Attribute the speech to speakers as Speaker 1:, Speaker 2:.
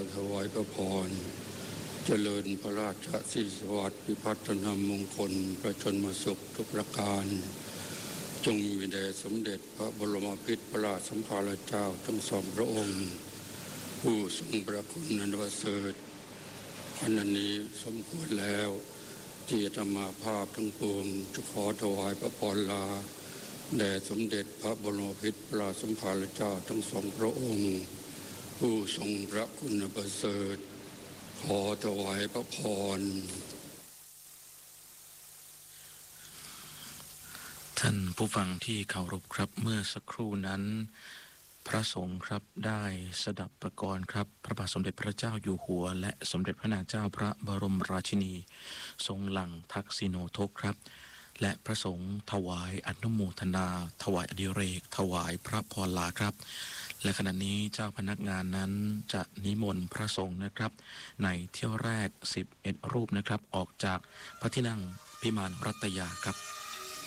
Speaker 1: ถวายพระพรเจริญพระราชสีสวัสดิ์พิพัฒนมงคลพระชนมสุขทุกประการจงมีแด่สมเด็จพระบรมพิตรพระราชสัมภารเจ้าทั้งสองพระองค์ผู้ทรงพระคุณอันประเสริฐอันนี้สมควรแล้วที่อาตมาภาพทั้งปวงจะขอถวายพระพรลาแด่สมเด็จพระบรมพิตรพระราชสัมภารเจ้าทั้งสองพระองค์ผู้ทรงพระคุณอันประเสริฐขอถวายพระพร
Speaker 2: ท่านผู้ฟังที่เคารพครับเมื่อสักครู่นั้นพระสงฆ์ครับได้สดับประกรครับพระบาทสมเด็จพระเจ้าอยู่หัวและสมเด็จพระนางเจ้าพระบรมราชินีทรงหลั่งทักษิโนทกครับและพระสงฆ์ถวายอนุโมทนาถวายอดิเรกถวายพระพรลาครับและขณะนี้เจ้าพนักงานนั้นจะนิมนต์พระสงฆ์นะครับในเที่ยวแรก11รูปนะครับออกจากพระที่นั่งพิมานรัตยาครับ